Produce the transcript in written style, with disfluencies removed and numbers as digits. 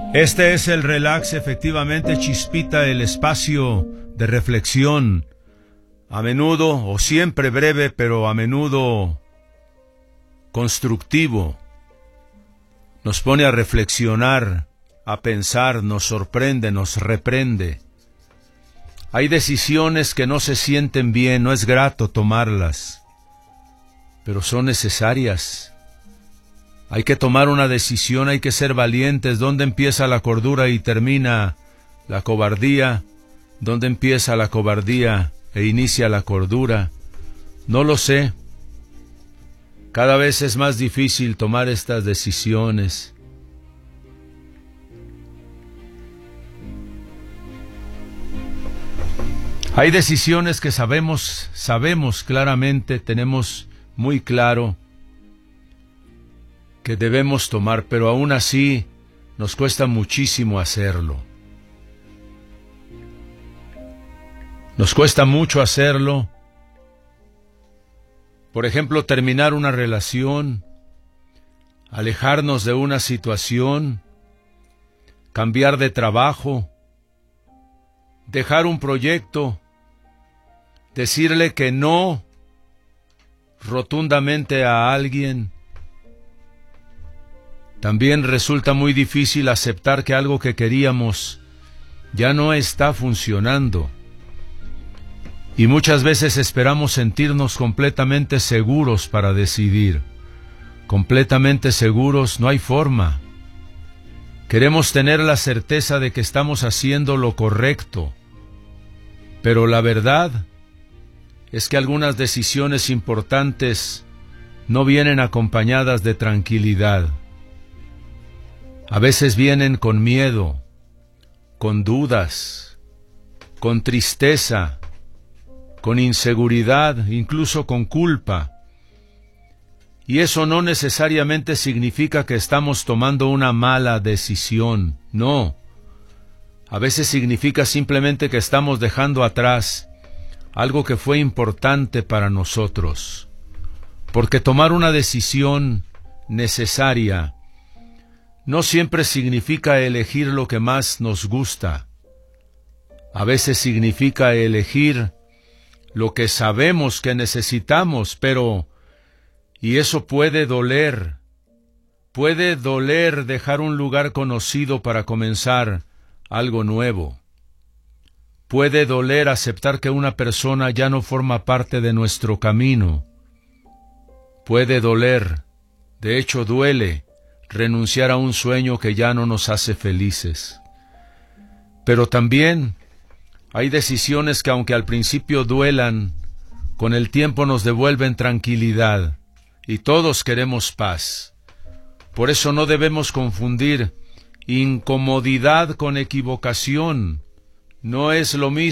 Este es el relax, efectivamente, Chispita, el espacio de reflexión, a menudo o siempre breve, pero a menudo constructivo. Nos pone a reflexionar, a pensar, nos sorprende, nos reprende. Hay decisiones que no se sienten bien, no es grato tomarlas, pero son necesarias. Hay que tomar una decisión, hay que ser valientes. ¿Dónde empieza la cordura y termina la cobardía? ¿Dónde empieza la cobardía e inicia la cordura? No lo sé. Cada vez es más difícil tomar estas decisiones. Hay decisiones que sabemos claramente, tenemos muy claro que debemos tomar, pero aún así nos cuesta muchísimo hacerlo. Nos cuesta mucho hacerlo. Por ejemplo, terminar una relación, alejarnos de una situación, cambiar de trabajo, dejar un proyecto, decirle que no rotundamente a alguien. También resulta muy difícil aceptar que algo que queríamos ya no está funcionando. Y muchas veces esperamos sentirnos completamente seguros para decidir. Completamente seguros no hay forma. Queremos tener la certeza de que estamos haciendo lo correcto. Pero la verdad es que algunas decisiones importantes no vienen acompañadas de tranquilidad. A veces vienen con miedo, con dudas, con tristeza, con inseguridad, incluso con culpa. Y eso no necesariamente significa que estamos tomando una mala decisión, no. A veces significa simplemente que estamos dejando atrás algo que fue importante para nosotros. Porque tomar una decisión necesaria no siempre significa elegir lo que más nos gusta. A veces significa elegir lo que sabemos que necesitamos, pero... y eso puede doler. Puede doler dejar un lugar conocido para comenzar algo nuevo. Puede doler aceptar que una persona ya no forma parte de nuestro camino. Puede doler, de hecho duele, renunciar a un sueño que ya no nos hace felices. Pero también hay decisiones que, aunque al principio duelan, con el tiempo nos devuelven tranquilidad, y todos queremos paz. Por eso no debemos confundir incomodidad con equivocación. No es lo mismo.